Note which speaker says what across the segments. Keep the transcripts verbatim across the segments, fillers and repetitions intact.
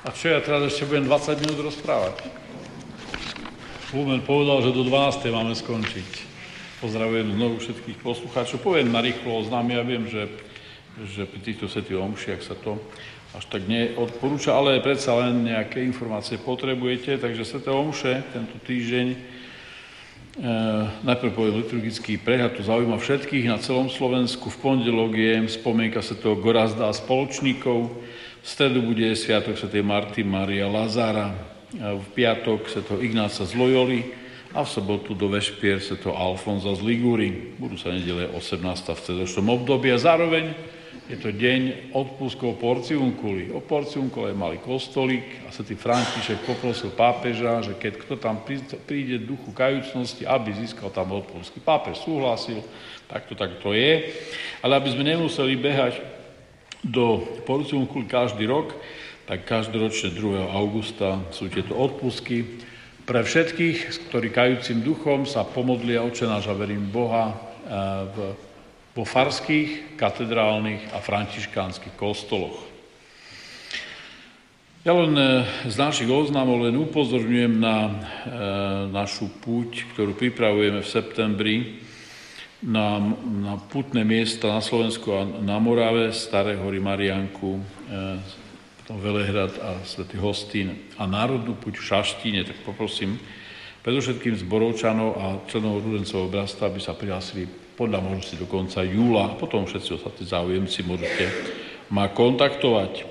Speaker 1: A čo ja teraz ešte budem dvadsať minút rozprávať? Lumen povedal, že do dvanástej máme skončiť. Pozdravujem znovu všetkých poslucháčov. Poviem narýchlo oznámy, ja viem, že, že pri týchto svätých omšiach sa to až tak neodporúča, ale predsa len nejaké informácie potrebujete, takže sväté omše tento týždeň e, najprv poviem liturgický prehľad, to zaujíma všetkých na celom Slovensku. V pondelok je spomienka svätého Gorazda a spoločníkov, v stredu bude sviatok svätej Marty Mária Lazára, v piatok svätého Ignáca z Loyoli a v sobotu do vešpier svätého Alfonza z Ligúry. Budú sa nedele osemnásta v stredočnom období a zároveň je to deň odpustkov porciunkuli. O porciunkule mali kostolík a svätý František poprosil pápeža, že keď kto tam príde v duchu kajúcnosti, aby získal tam odpustky. Pápež súhlasil, tak to tak to je, ale aby sme nemuseli behať do porciunkuli každý rok, tak každoročne druhého augusta sú tieto odpustky. Pre všetkých, ktorí kajúcim duchom sa pomodlia Otče náš a verím Boha v, vo farských, katedrálnych a františkánskych kostoloch. Ja len z našich oznámov len upozorňujem na e, našu púť, ktorú pripravujeme v septembri, na, na putné miesta na Slovensku a na Morave, Staré hory, Mariánku, e, Velehrad a Svätý Hostín a národnú púť v Šaštíne, tak poprosím predovšetkým zborovčanov a členov Rudencovho bratstva, aby sa prihlásili podľa možnosti do konca júla a potom všetci ostatní záujemci môžete ma kontaktovať.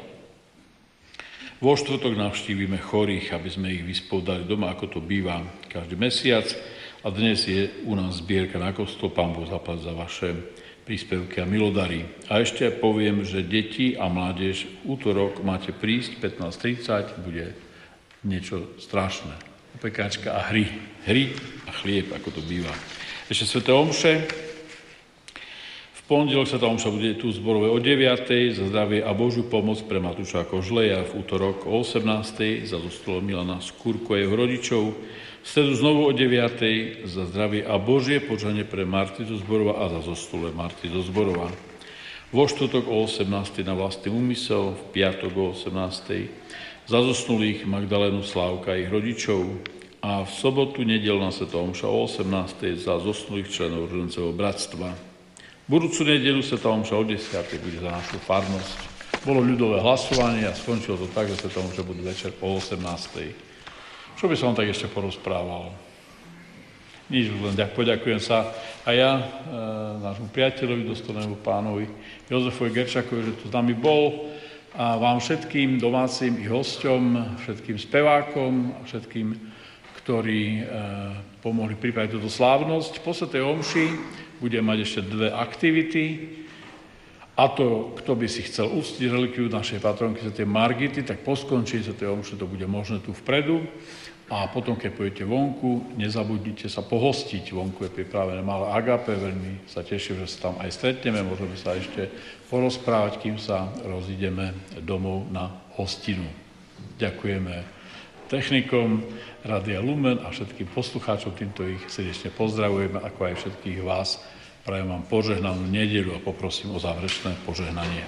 Speaker 1: Vo štvrtok navštívime chorých, aby sme ich vyspovedali doma, ako to býva každý mesiac. A dnes je u nás zbierka na kostol. Pán Boh zaplať za vaše príspevky a milodary. A ešte poviem, že deti a mládež v útorok máte prísť pätnásť tridsať, bude niečo strašné. Opekačka a hry. Hry a chlieb, ako to býva. Ešte sväté omše. V pondelok svätá omša bude tu zborové o deviatej za zdravie a Božiu pomoc pre Matúša Kožleja. V útorok o osemnástej za zostolom Milana Skúrku a jeho rodičov. V stredu znovu o deviatej za zdravie a Božie požehnanie pre Marty zo Zborova a za zostole Marty zo Zborova. Vo štvrtok o osemnástej na vlastný úmysel, v piatok o osemnástej za zosnulých Magdalénu Slávka a ich rodičov a v sobotu nedeľná svätá omša o osemnástej za zosnulých členov Rudencovho bratstva. Budúcu nedeľu svätá omša o desiatej bude za našu farnosť. Bolo ľudové hlasovanie a skončilo to tak, že svätá omša bude večer o osemnástej. Čo by som tak ešte porozprával? Nič, len poďakujem sa a ja, e, nášmu priateľovi, dostojnému pánovi Jozefovi Gerčakovi, že tu s nami bol a vám všetkým domácim i hosťom, všetkým spevákom a všetkým, ktorí e, pomohli pripraviť túto slávnosť. Po svätej omši budem mať ešte dve aktivity. A to, kto by si chcel uctiť relikviu našej patronky svätej Margity, tak po skončení svätej omše to bude možné tu vpredu. A potom, keď pôjdete vonku, nezabudnite sa pohostiť. Vonku je pripravené malé agape, veľmi sa teším, že sa tam aj stretneme, môžeme sa ešte porozprávať, kým sa rozídeme domov na hostinu. Ďakujeme technikom Rádia Lumen a všetkým poslucháčom, týmto ich srdečne pozdravujeme, ako aj všetkých vás. Prajem vám požehnanú nedeľu a poprosím o záverečné požehnanie.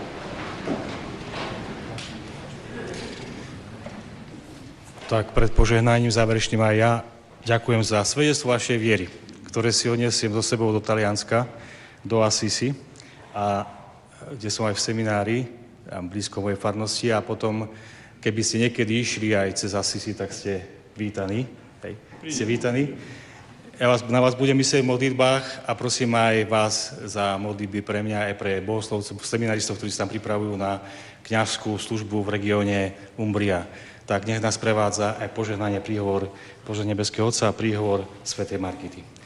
Speaker 2: Tak pred požehnaním záverečným aj ja ďakujem za svedectvo vašej viery, ktoré si odnesiem so sebou do Talianska, do Assisi, a kde som aj v seminári, tam blízko mojej farnosti, a potom, keby ste niekedy išli aj cez Assisi, tak ste vítaní. Hej, ste vítaní. Ja vás, na vás budem myslieť v modlitbách a prosím aj vás za modlitby pre mňa aj pre bohoslovcov, seminaristov, ktorí sa tam pripravujú na kňazskú službu v regióne Umbria. Tak nech nás prevádza aj požehnanie príhovor Bože nebeského Otca a príhovor svätej Margity.